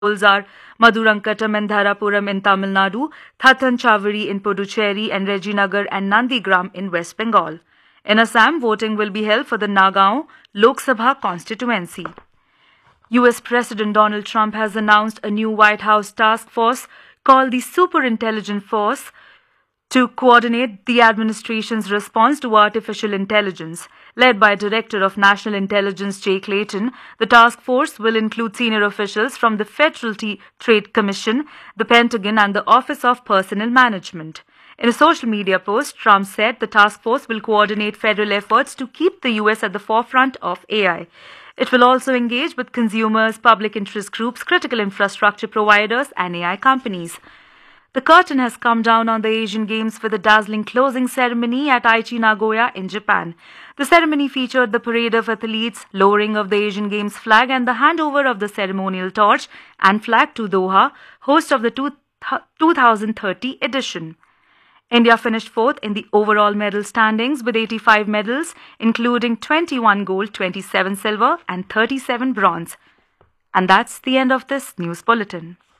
Schools are Madurankatam and Dharapuram in Tamil Nadu, Thathanchaveri in Puducherry, and Reginagar and Nandigram in West Bengal. In Assam, voting will be held for the Nagaon Lok Sabha constituency. US President Donald Trump has announced a new White House task force called the Super Intelligence Force to coordinate the administration's response to artificial intelligence. Led by Director of National Intelligence Jay Clayton, the task force will include senior officials from the Federal Trade Commission, the Pentagon, and the Office of Personnel Management. In a social media post, Trump said the task force will coordinate federal efforts to keep the US at the forefront of AI. It will also engage with consumers, public interest groups, critical infrastructure providers, and AI companies. The curtain has come down on the Asian Games with a dazzling closing ceremony at Aichi, Nagoya in Japan. The ceremony featured the parade of athletes, lowering of the Asian Games flag, and the handover of the ceremonial torch and flag to Doha, host of the 2030 edition. India finished fourth in the overall medal standings with 85 medals, including 21 gold, 27 silver, and 37 bronze. And that's the end of this news bulletin.